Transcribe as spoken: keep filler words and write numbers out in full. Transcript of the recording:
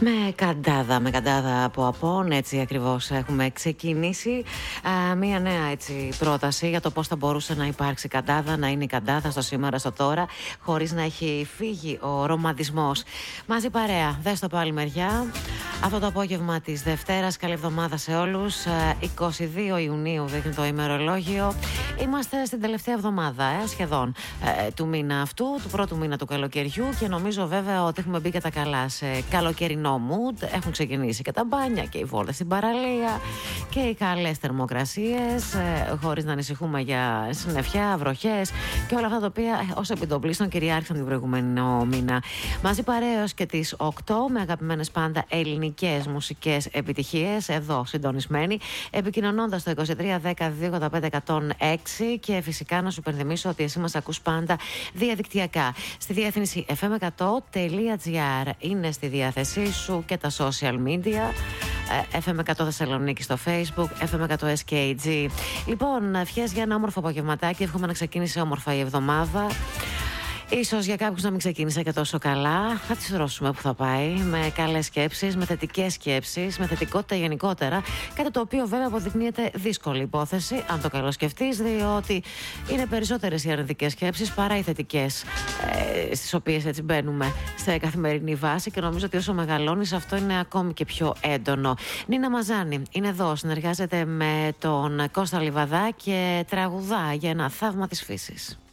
Με καντάδα, με καντάδα από απόν, έτσι ακριβώς έχουμε ξεκινήσει α, μία νέα έτσι πρόταση για το πώς θα μπορούσε να υπάρξει καντάδα, να είναι η καντάδα στο σήμερα, στο τώρα, χωρίς να έχει φύγει ο ρομαντισμός. Μαζί παρέα, δες το πάλι μεριά. Αυτό το απόγευμα της Δευτέρας, καλή εβδομάδα σε όλους. είκοσι δύο Ιουνίου δείχνει το ημερολόγιο. Είμαστε στην τελευταία εβδομάδα, ε, σχεδόν, ε, του μήνα αυτού, του πρώτου μήνα του καλοκαιριού, και νομίζω βέβαια ότι έχουμε μπει και τα καλά σε καλοκαιρινό mood. Έχουν ξεκινήσει και τα μπάνια και οι βόλτες στην παραλία και οι καλές θερμοκρασίες, ε, χωρίς να ανησυχούμε για συννεφιά, βροχές και όλα αυτά τα οποία ε, ως επιτοπλίστων κυριάρχησαν την προηγούμενο μήνα. Μαζί παρέως και τις οκτώ με αγαπημένες πάντα ελληνικές μουσικές επιτυχίες, εδώ συντονισμένοι, επικοινωνώντας το είκοσι τρία δέκα δύο ογδόντα πέντε εκατόν έξι, και φυσικά να σου υπενθυμίσω ότι εσύ μας ακούς πάντα διαδικτυακά στη διεύθυνση εφ εμ εκατό τελεία τζι άρ. Είναι στη διάθεσή σου και τα social media, εφ εμ εκατό Θεσσαλονίκη στο Facebook, εφ εμ εκατό ες κέι τζι. Λοιπόν, ευχές για ένα όμορφο απογευματάκι. Εύχομαι να ξεκίνησε όμορφα η εβδομάδα. Ίσως για κάποιους να μην ξεκίνησε και τόσο καλά. Θα τις ρώσουμε που θα πάει. Με καλές σκέψεις, με θετικές σκέψεις, με θετικότητα γενικότερα. Κάτι το οποίο βέβαια αποδεικνύεται δύσκολη υπόθεση, αν το καλοσκεφτείς, διότι είναι περισσότερες οι αρνητικές σκέψεις παρά οι θετικές, ε, στις οποίες έτσι μπαίνουμε σε καθημερινή βάση, και νομίζω ότι όσο μεγαλώνεις αυτό είναι ακόμη και πιο έντονο. Νίνα Μαζάνη είναι εδώ, συνεργάζεται με τον Κώστα Λιβαδά και τραγουδά για ένα θαύμα της φύσης.